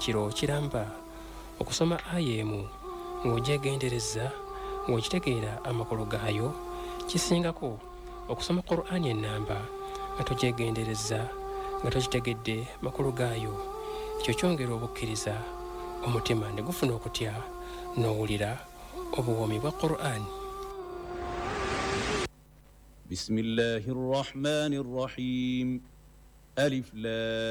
ekiro kiramba okusoma aya emu ng'ogyegendereza ng'okitegeera amakulu gaayo kisingako okusoma Qur'ani ennamba nga togyegendereza nga tokitegedde makulu gaayo. Ekyo kyongera obukkiriza, omutima ne gufuna okutya n'owulira obuwoomi bwa Qur'ani. Bismillahir Rahmanir Rahim. Alif Lam